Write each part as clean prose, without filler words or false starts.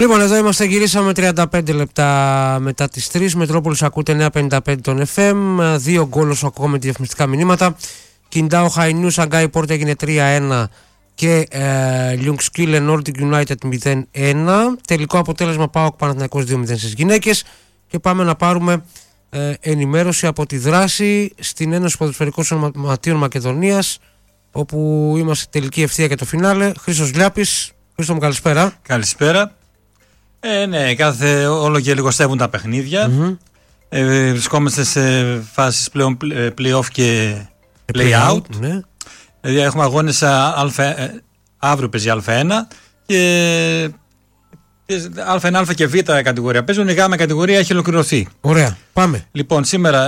Λοιπόν, εδώ είμαστε, γυρίσαμε 35 λεπτά μετά τις 3. Μετρόπολης ακούτε 955 των FM. 2 γκολ όσο ακόμα με διαφημιστικά μηνύματα. Κιντάο Χαϊνού, Σαγκάι Πόρτα έγινε 3-1 και Λιουγκσκίλε Νόρντικ United 0-1. Τελικό αποτέλεσμα ΠΑΟΚ Παναθηναϊκός 2-0 στις γυναίκες. Και πάμε να πάρουμε ενημέρωση από τη δράση στην Ένωση Ποδοσφαιρικών Σωματείων Μακεδονίας, όπου είμαστε τελική ευθεία για το φινάλε. Χρήστος Λιάπης. Χρήστο μου, καλησπέρα. Καλησπέρα. Ναι, όλο και λιγοστεύουν τα παιχνίδια. Βρισκόμαστε σε φάσεις πλέον play-off και play-out. Ναι. Δηλαδή έχουμε αγώνες αύριο παίζει Α1 και Α1, Α και Β κατηγορία παίζουν. Η Γ κατηγορία έχει ολοκληρωθεί. Ωραία, πάμε. Λοιπόν, σήμερα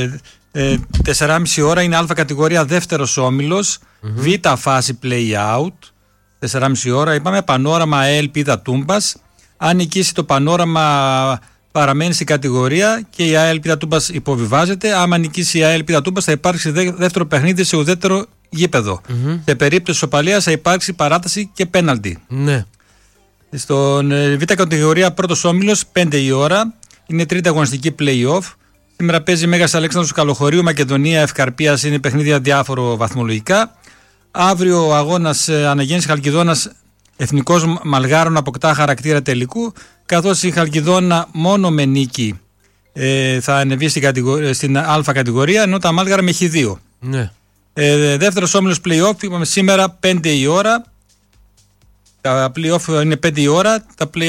4,5 ώρα είναι Α κατηγορία δεύτερος όμιλος, Β φάση play-out. 4,5 ώρα είπαμε, Πανόραμα ΑΕΛ Πίδα Τούμπας. Αν νικήσει το Πανόραμα παραμένει στην κατηγορία και η ΑΕΛ Πίδα Τούμπας υποβιβάζεται. Άμα νικήσει η ΑΕΛ Πίδα Τούμπας θα υπάρξει δεύτερο παιχνίδι σε ουδέτερο γήπεδο. Σε περίπτωση ισοπαλίας θα υπάρξει παράταση και πέναλτι. Ναι. Στον Β κατηγορία πρώτος όμιλος 5 η ώρα είναι τρίτη αγωνιστική play-off. Σήμερα παίζει Μέγας Αλέξανδρος Καλοχωρίου Μακεδονία Ευκαρπίας, είναι παιχνίδια διάφορο βαθμολογικά. Αύριο ο αγώνας Αναγέννησης Χαλκιδόνας Εθνικός Μαλγάρων αποκτά χαρακτήρα τελικού, καθώς η Χαλκιδόνα μόνο με νίκη θα ανεβεί στην Α κατηγορία, ενώ τα Μάλγαρα με Χ2. Ναι. Δεύτερος όμιλος play-off, είπαμε σήμερα 5 η ώρα. Τα play-off είναι 5 η ώρα,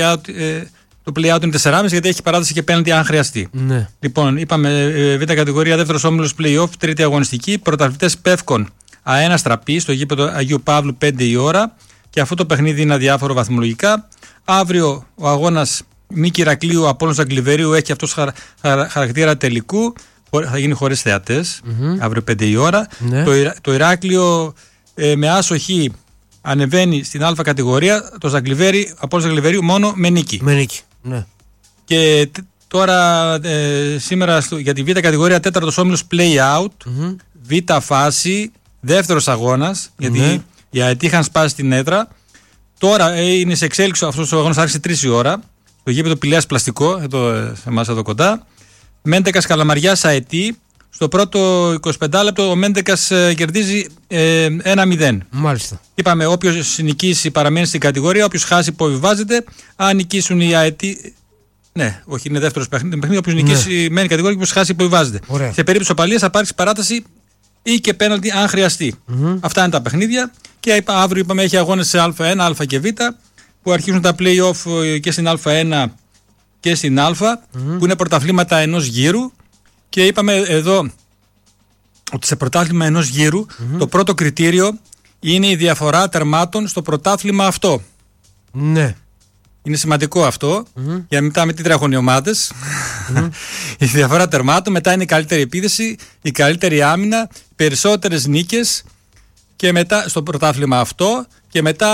το play-out είναι 4,5 γιατί έχει παράταση και πέναλτι αν χρειαστεί. Ναι. Λοιπόν, είπαμε Β κατηγορία, δεύτερος όμιλος play-off, τρίτη αγωνιστική, πρωταθλητές Πεύκων Α1 Στραπή στο γήπεδο Αγίου Παύλου 5 η ώρα. Και αυτό το παιχνίδι είναι αδιάφορο βαθμολογικά. Αύριο ο αγώνας Νίκη Ηρακλείου Απόλλωνας Αγγλιβερίου έχει αυτός χαρακτήρα τελικού. Θα γίνει χωρίς θεατές. Αύριο 5 η ώρα. Ναι. Το Ηράκλειο με άσοχη ανεβαίνει στην Α κατηγορία. Το Απόλλωνας Αγγλιβερίου μόνο με νίκη. Με νίκη. Ναι. Και τώρα σήμερα για τη Β κατηγορία τέταρτος όμιλος play-out. Β φάση, δεύτερος αγώνας. Γιατί οι ΑΕΤ είχαν σπάσει την έδρα. Τώρα είναι σε εξέλιξη, αυτός ο αγώνας άρχισε 3 η ώρα. Το γήπεδο Πηλέας Πλαστικό, σε εμάς εδώ κοντά. Μέντεκας Καλαμαριάς ΑΕΤ. Στο πρώτο 25 λεπτό ο Μέντεκας κερδίζει 1-0. Μάλιστα. Είπαμε, όποιος νικήσει παραμένει στην κατηγορία, όποιος χάσει υποβιβάζεται. Αν νικήσουν οι ΑΕΤ. Ναι, όχι, είναι δεύτερος παιχνίδι. Όποιος νικήσει μένει κατηγορία και όποιος χάσει υποβιβάζεται. Ωραία. Σε περίπτωση οπαλίας θα υπάρξει παράταση ή και πέναλτι αν χρειαστεί. Αυτά είναι τα παιχνίδια. Και αύριο είπαμε έχει αγώνες σε Α1, Α και Β που αρχίζουν τα play-off και στην Α1 και στην Α που είναι πρωταθλήματα ενός γύρου. Και είπαμε εδώ ότι σε πρωτάθλημα ενός γύρου το πρώτο κριτήριο είναι η διαφορά τερμάτων στο πρωτάθλημα αυτό. Ναι. Είναι σημαντικό αυτό για μετά με τι τρέχουν οι ομάδες. Η διαφορά τερμάτων, μετά είναι η καλύτερη επίδεση, η καλύτερη άμυνα, περισσότερες νίκες και μετά στο πρωτάθλημα αυτό και μετά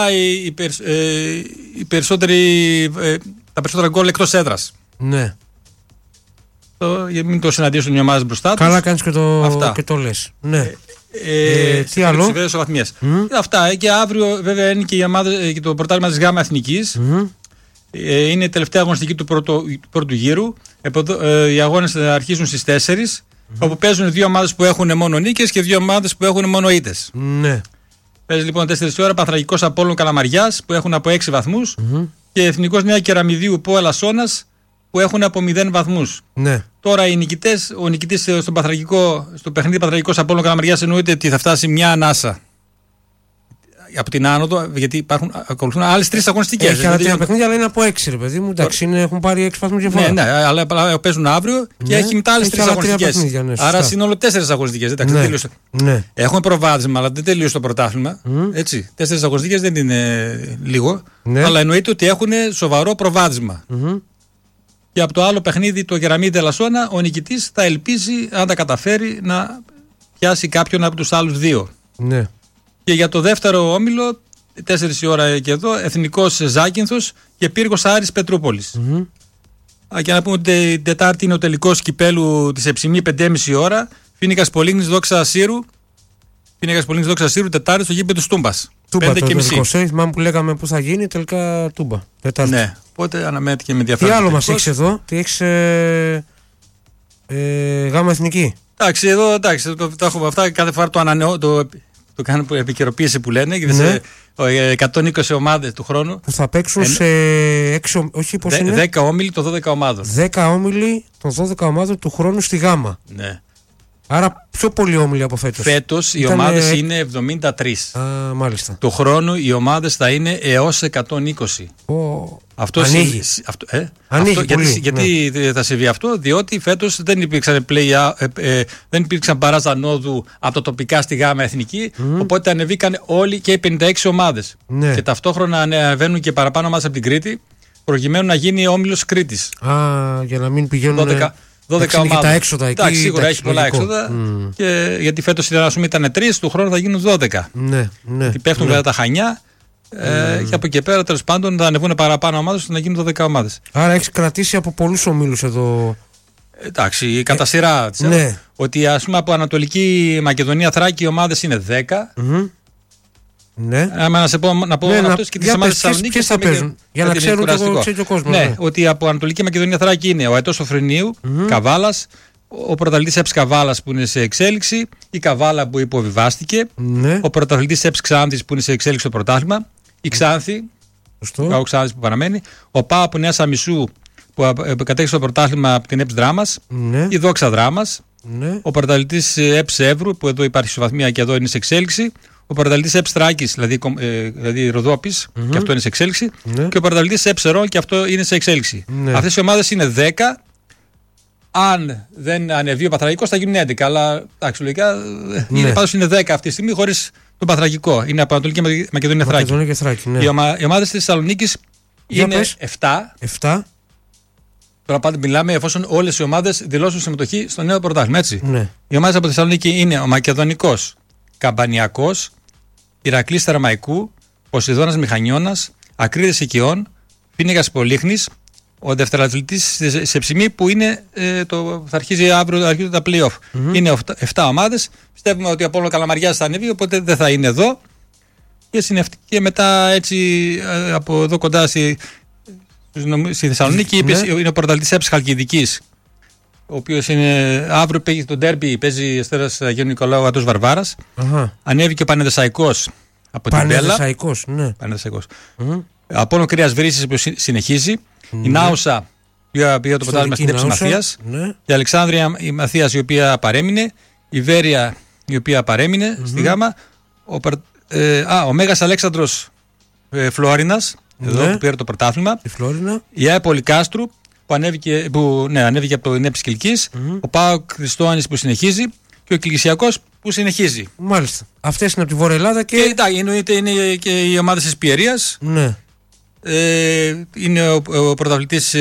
τα περισσότερα γκολ εκτός έδρας. Ναι. Για μην το συναντήσουν οι ομάδες μπροστά τους. Καλά κάνεις και το λες. Ναι. Τι άλλο? Αυτά. Και αύριο βέβαια είναι και το πρωτάθλημα της ΓΑΜΑ Εθνικής. Είναι η τελευταία αγωνιστική του πρώτου γύρου. Οι αγώνες θα αρχίσουν στις 4, όπου παίζουν 2 ομάδες που έχουν μόνο νίκες και 2 ομάδες που έχουν μόνο ήττες. Ναι. Παίζει λοιπόν 4 η ώρα Πανθρακικός Απόλλων Καλαμαριάς που έχουν από 6 βαθμούς και Εθνικός Νέα Κεραμιδίου Πό Αλασσόνας που έχουν από 0 βαθμούς. Ναι. Τώρα ο νικητής στο παιχνίδι Πανθρακικός Απόλλων Καλαμαριάς εννοείται ότι θα φτάσει μια ανάσα από την άνοδο, γιατί ακολουθούν άλλες 3 αγωνιστικές. Έχει άλλα 3 παιχνίδια, αλλά είναι από 6, ρε παιδί μου. Εντάξει, έχουν πάρει 6 βαθμούς διαφορά. Ναι, αλλά παίζουν αύριο και έχει μετά άλλες 3 αγωνιστικές. Άρα σύνολο 4 αγωνιστικές. Ναι. Έχουμε προβάδισμα, αλλά δεν τελείωσε το πρωτάθλημα. 4 αγωνιστικές δεν είναι λίγο. Ναι. Αλλά εννοείται ότι έχουν σοβαρό προβάδισμα. Και από το άλλο παιχνίδι, το Κεραμίδι Αλασσόνα, ο νικητής θα ελπίζει, αν τα καταφέρει, να πιάσει κάποιον από τους άλλους 2. Ναι. Και για το δεύτερο όμιλο, 4 η ώρα και εδώ, Εθνικός Ζάκυνθος και Πύργος Άρης Πετρούπολης. Και να πούμε ότι την Τετάρτη είναι ο τελικός κυπέλου της Εψημή 5,5 ώρα. Φοίνικας Πολύγνης Δόξα Ασύρου Πίνακας Πολύνης Δόξα Σύρου, Τετάρτη στο γήπεδο του Τούμπας. Τούμπα το 26, θυμάμαι που λέγαμε που θα γίνει, τελικά Τούμπα. Τετάρτη. Ναι, οπότε αναμένεται και με ενδιαφέρον. Τι άλλο μας έχεις εδώ, τι έχεις Γάμα Εθνική. Εντάξει, εδώ τα έχουμε αυτά, κάθε φορά το ανανεώ, το κάνουν επικαιροποίηση που λένε. Ναι. 120 ομάδες του χρόνου. Που θα παίξουν σε 6, όχι πώς είναι. 10 όμιλοι των 12 ομάδων. 10 όμιλοι των 12 ομάδων του χρόνου στη Γάμα. Ναι. Άρα πιο πολλοί όμιλοι από φέτος. Φέτος οι ομάδες είναι 73. Μάλιστα. Του χρόνου οι ομάδες θα είναι έως 120. Αυτό ανοίγει. Γιατί θα συμβεί αυτό, διότι φέτος δεν υπήρξαν μπαράζ ανόδου από το τοπικά στη Γάμα Εθνική, οπότε ανεβήκαν όλοι και οι 56 ομάδες. Ναι. Και ταυτόχρονα ανεβαίνουν και παραπάνω ομάδες από την Κρήτη, προκειμένου να γίνει όμιλος Κρήτης. Για να μην πηγαίνουν 12 ομάδες. Τα έξοδα εκεί. Εντάξει, σίγουρα έχει πολλά έξοδα. Και γιατί φέτος ήταν 3, του χρόνου θα γίνουν 12. Ναι. Γιατί πέφτουν βέβαια τα Χανιά. Και από εκεί πέρα τέλος πάντων θα ανεβούν παραπάνω ομάδες ώστε να γίνουν 12 ομάδες. Άρα έχεις κρατήσει από πολλούς ομίλους εδώ. Εντάξει, κατά σειρά. Ναι. Ότι ας πούμε από Ανατολική Μακεδονία Θράκη οι ομάδες είναι 10. Ναι. Να πω αυτούς και τις ομάδες της Θεσσαλονίκης. Ποιες θα παίζουν, για να ξέρουν και ο κόσμος. Ναι, ότι από Ανατολική Μακεδονία Θράκη είναι ο Αετός Σοφρενίου, Καβάλας, ο πρωταθλητής ΕΠΣ Καβάλας που είναι σε εξέλιξη, η Καβάλα που υποβιβάστηκε, ο πρωταθλητής ΕΠΣ Ξάνθης που είναι σε εξέλιξη στο πρωτάθλημα, η Ξάνθη, ο Ξάνθης που παραμένει, ο ΠΑΟ από Νέα Σαμισού που κατέχει στο πρωτάθλημα από την ΕΠΣ Δράμας, η Δόξα Δράμας, ο πρωταθλητής ΕΠΣ Εύρου που εδώ υπάρχει ισοβαθμία και εδώ είναι σε εξέλιξη, ο πρωταθλητής ΕΠΣ Θράκης, δηλαδή Ροδόπης, και αυτό είναι σε εξέλιξη, και ο πρωταθλητής ΕΠΣ Ερών και αυτό είναι σε εξέλιξη. Αυτές οι ομάδες είναι 10. Αν δεν ανεβεί ο Παθρακικός θα γίνουν 11. Αλλά εντάξει, λογικά πάντως είναι 10 αυτή τη στιγμή χωρίς τον Παθρακικό. Είναι από Ανατολική Μακεδονία Θράκη. Ναι. Οι ομάδες της Θεσσαλονίκης είναι 7. Τώρα πάντα μιλάμε εφόσον όλες οι ομάδες δηλώσουν συμμετοχή στο νέο πρωτάθλημα. Έτσι. Ναι. Οι ομάδες από τη Θεσσαλονίκη είναι ο Μακεδονικός, Καμπανιακός, Ηρακλής Θερμαϊκού, Ποσειδώνας Μηχανιώνας, Ακρίδες Οικειών, Πίνακας Πολύχνης, ο δευτεραθλητής σε ψημή που είναι, θα αρχίζει αύριο τα play-off. Είναι 7 ομάδες. Πιστεύουμε ότι ο Απόλλων Καλαμαριάς θα ανέβει, οπότε δεν θα είναι εδώ. Και μετά έτσι από εδώ κοντά στη Θεσσαλονίκη είναι ο πρωταθλητής ΕΠΣ Χαλκιδικής, ο οποίος αύριο παίζει το ντέρμπι, παίζει Αστέρας Αγίου Νικολάου Ατός Βαρβάρας. Ανέβηκε ο Πανεδεσσαϊκός από την Πέλα. Πανεδεσσαϊκός. Απόλλων Κρέας Βρύσσης που συνεχίζει. Η Νάουσα πήγε το πρωτάθλημα στην ΕΠΣ Μαθίας. Η Αλεξάνδρεια η Μαθίας η οποία παρέμεινε. Η Βέρεια η οποία παρέμεινε στη Γάμα. Ο Μέγας Αλέξανδρος Φλόρινας εδώ που πήρε το πρωτάθλημα. Η ΑΕ Πολυκάστρου που ανέβηκε από το ΕΠΣ Κιλκής. Ο ΠΑΟΚ Χριστόανης που συνεχίζει. Και ο Κιλκισιακός που συνεχίζει. Μάλιστα. Αυτές είναι από τη Βόρεια Ελλάδα και εννοείται είναι και οι ομάδες της Πιερίας. Ναι. Είναι ο πρωταθλητής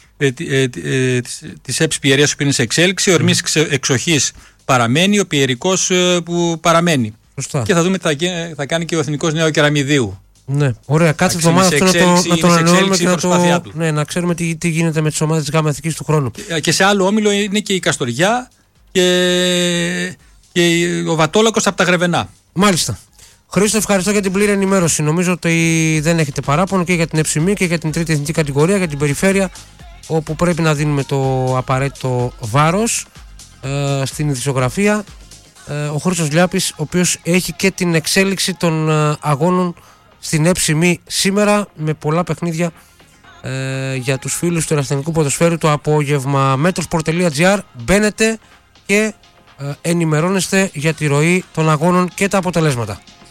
της ΕΠΣ Πιερίας που είναι σε εξέλιξη. Ο Ερμής Εξοχής παραμένει. Ο Πιερικός που παραμένει. Σωστά. Και θα δούμε τι θα κάνει και ο Εθνικός Νέο Κεραμιδίου. Ναι, ωραία. Κάθε εβδομάδα αυτό να το ανανεώνουμε και να ξέρουμε τι γίνεται με τις ομάδες της Γάμα Εθνικής του χρόνου. Και σε άλλο όμιλο είναι και η Καστοριά και ο Βατόλακος από τα Γρεβενά. Μάλιστα. Χρήστο, ευχαριστώ για την πλήρη ενημέρωση. Νομίζω ότι δεν έχετε παράπονο και για την ΕΨΜΗ και για την τρίτη εθνική κατηγορία, για την περιφέρεια, όπου πρέπει να δίνουμε το απαραίτητο βάρος στην ειδησιογραφία. Ο Χρήστος Λιάπης, ο οποίος έχει και την εξέλιξη των αγώνων στην ΕΨΜΗ σήμερα, με πολλά παιχνίδια για τους φίλους του ερασιτεχνικού ποδοσφαίρου το απόγευμα. Metrosport.gr, μπαίνετε και ενημερώνεστε για τη ροή των αγώνων και τα αποτελέσματα.